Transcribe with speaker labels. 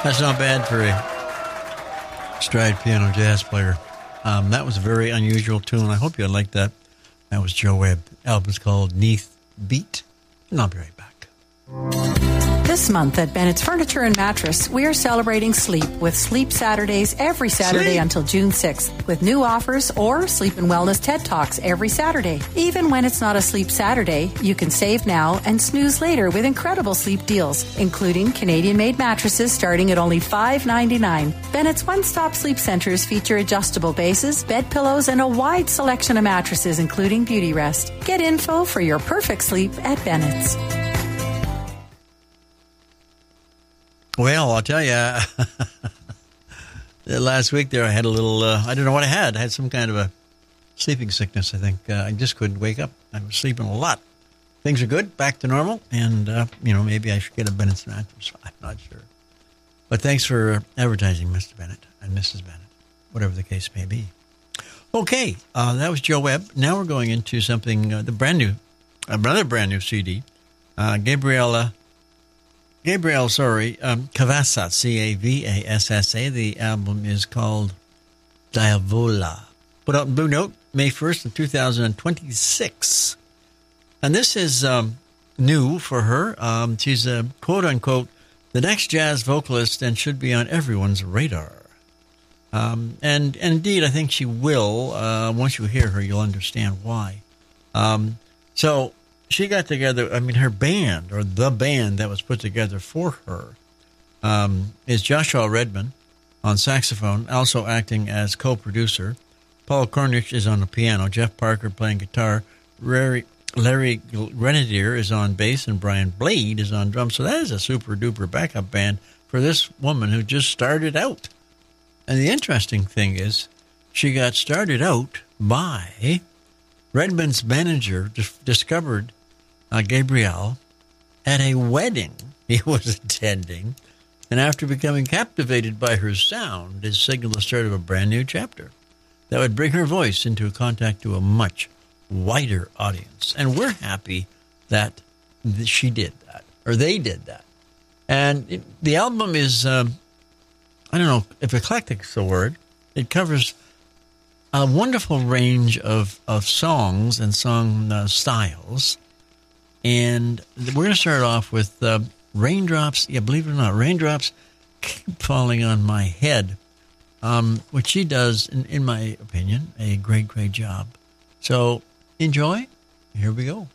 Speaker 1: That's not bad for a stride piano jazz player. That was a very unusual tune. I hope you liked that. That was Joe Webb. The album's called Neath Beat. And I'll be right back.
Speaker 2: This month at Bennett's Furniture and Mattress, we are celebrating sleep with Sleep Saturdays every Saturday until June 6th, with new offers or Sleep and Wellness TED Talks every Saturday. Even when it's not a Sleep Saturday, you can save now and snooze later with incredible sleep deals, including Canadian-made mattresses starting at only $5.99. Bennett's one-stop sleep centers feature adjustable bases, bed pillows, and a wide selection of mattresses, including Beauty Rest. Get info for your perfect sleep at Bennett's.
Speaker 1: Well, I'll tell you, last week there I had a little, I don't know what I had. I had some kind of a sleeping sickness, I think. I just couldn't wake up. I was sleeping a lot. Things are good, back to normal, and, maybe I should get a Bennett's mattress. I'm not sure. But thanks for advertising, Mr. Bennett and Mrs. Bennett, whatever the case may be. Okay, that was Joe Webb. Now we're going into something, another brand new CD, Gabriel, Cavassa, C-A-V-A-S-S-A. The album is called Diavola. Put out in Blue Note, May 1st of 2026. And this is new for her. She's a quote-unquote the next jazz vocalist and should be on everyone's radar. And indeed, I think she will. Once you hear her, you'll understand why. So she got together, her band, or the band that was put together for her, is Joshua Redman on saxophone, also acting as co-producer. Paul Cornish is on the piano, Jeff Parker playing guitar, Larry Grenadier is on bass, and Brian Blade is on drums. So that is a super-duper backup band for this woman who just started out. And the interesting thing is, she got started out by Redman's manager discovered Gabriel at a wedding he was attending, and after becoming captivated by her sound, his signaled the start of a brand new chapter that would bring her voice into contact to a much wider audience. And we're happy that she did that, or they did that. And the album is, I don't know if eclectic's the word. It covers a wonderful range of songs and song styles. And we're going to start off with Raindrops. Yeah, believe it or not, Raindrops Keep Falling on My Head, which she does, in my opinion, a great, great job. So enjoy. Here we go.